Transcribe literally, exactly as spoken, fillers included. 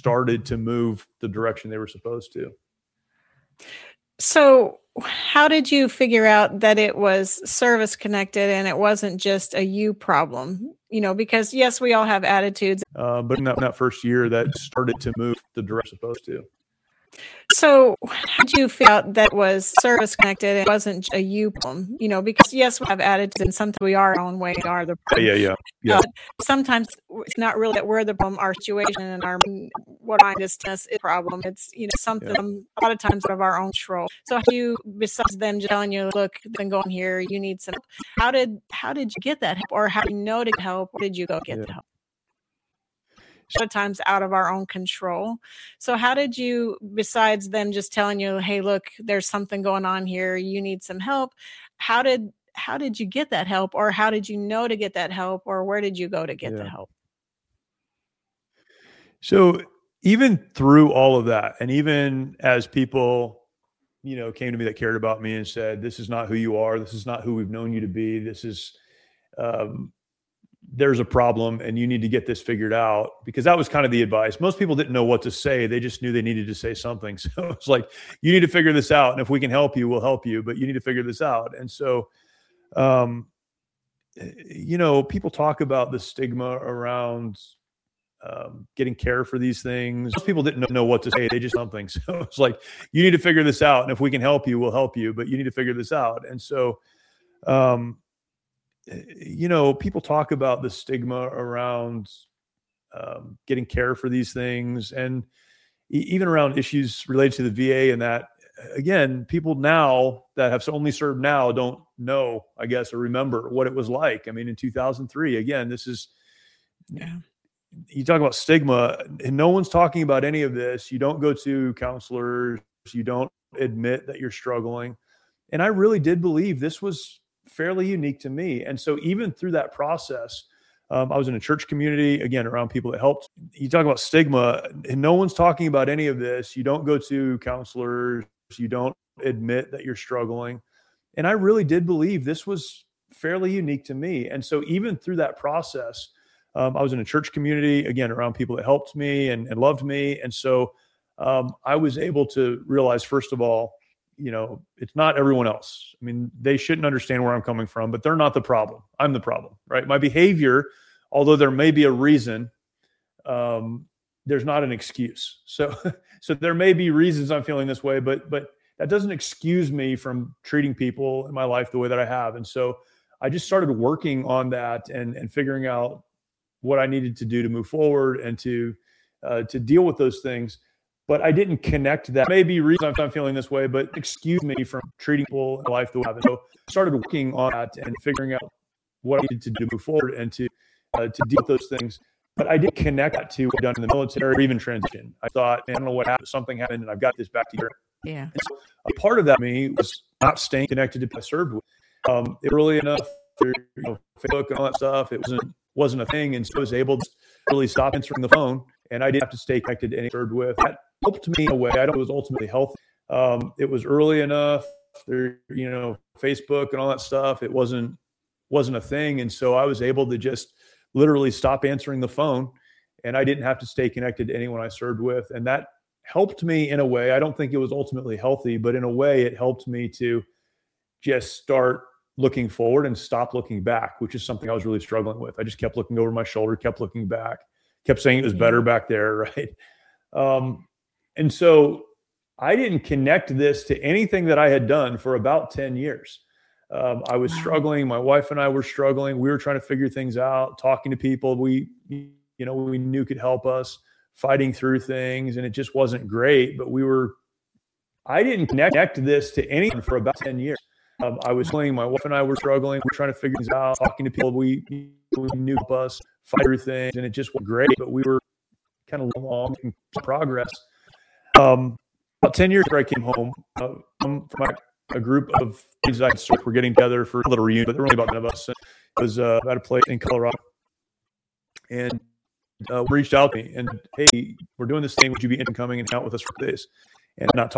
started to move the direction they were supposed to. So how did you figure out that it was service connected and it wasn't just a you problem? You know, because yes, we all have attitudes. Uh, but in that, in that first year, that started to move the direction supposed to. So how did you figure out that it was service connected? It wasn't a you problem, you know, because yes, we have attitudes and sometimes we are our own way, we are the problem. Yeah, yeah, yeah. Uh, sometimes it's not really that we're the problem, our situation and our, what I understand is a problem. It's, you know, something yeah. a lot of times out of our own control. So how do you, besides them just telling you, look, then go in here, you need some, how did, how did you get that help, or how do you know to get help? Where did you go get yeah. the help? A lot of times out of our own control. So how did you, besides them just telling you, hey, look, there's something going on here, you need some help, how did how did you get that help, or how did you know to get that help, or where did you go to get yeah. the help? So even through all of that, and even as people, you know, came to me that cared about me and said, this is not who you are, this is not who we've known you to be, this is um there's a problem and you need to get this figured out, because that was kind of the advice. Most people didn't know what to say. They just knew they needed to say something. So it's like, you need to figure this out. And if we can help you, we'll help you, but you need to figure this out. And so, um, you know, people talk about the stigma around um, getting care for these things. Most people didn't know what to say. They just something. So it's like, you need to figure this out. And if we can help you, we'll help you, but you need to figure this out. And so, um, you know, people talk about the stigma around um, getting care for these things, and e- even around issues related to the V A. And that, again, people now that have only served now don't know, I guess, or remember what it was like. I mean, in two thousand three, again, this is, yeah. you talk about stigma, and no one's talking about any of this. You don't go to counselors. You don't admit that you're struggling. And I really did believe this was fairly unique to me. And so even through that process, um, I was in a church community, again, around people that helped. You talk about stigma, and no one's talking about any of this. You don't go to counselors. You don't admit that you're struggling. And I really did believe this was fairly unique to me. And so even through that process, um, I was in a church community, again, around people that helped me and, and loved me. And so um, I was able to realize, first of all, you know, it's not everyone else. I mean, they shouldn't understand where I'm coming from, but they're not the problem. I'm the problem, right? My behavior, although there may be a reason, um, there's not an excuse. So, so there may be reasons I'm feeling this way, but, but that doesn't excuse me from treating people in my life the way that I have. And so I just started working on that and, and figuring out what I needed to do to move forward and to, uh, to deal with those things. But I didn't connect that. Maybe reason I'm feeling this way, but excuse me from treating people in life the way I have. So I started working on that and figuring out what I needed to do to move forward and to uh, to deal with those things. But I didn't connect that to what I've done in the military or even transition. I thought, man, I don't know what happened. Something happened, and I've got this back to here. Yeah. And so a part of that me was not staying connected to people I served with. Um, it early enough, you know, Facebook and all that stuff, it wasn't wasn't a thing, and so I was able to really stop answering the phone, and I didn't have to stay connected to any served with. That helped me in a way. I don't know it was ultimately healthy. Um, it was early enough. There, you know, Facebook and all that stuff. It wasn't wasn't a thing, and so I was able to just literally stop answering the phone, and I didn't have to stay connected to anyone I served with, and that helped me in a way. I don't think it was ultimately healthy, but in a way, it helped me to just start looking forward and stop looking back, which is something I was really struggling with. I just kept looking over my shoulder, kept looking back, kept saying it was better back there, right? Um, and so I didn't connect this to anything that I had done for about ten years. Um, I was struggling. My wife and I were struggling. We were trying to figure things out, talking to people we, you know, we knew could help us, fighting through things, and it just wasn't great. But we were, I didn't connect this to anyone for about ten years. Um, I was struggling. My wife and I were struggling. We were trying to figure things out, talking to people we, we knew could help us, fight through things, and it just wasn't great. But we were kind of long in progress. Um, about ten years after I came home, uh, from my, a group of kids I served were getting together for a little reunion, but there were only about ten of us. And it was uh, at a place in Colorado. And uh, reached out to me and, hey, we're doing this thing. Would you be interested in coming and hang out with us for days and not talk?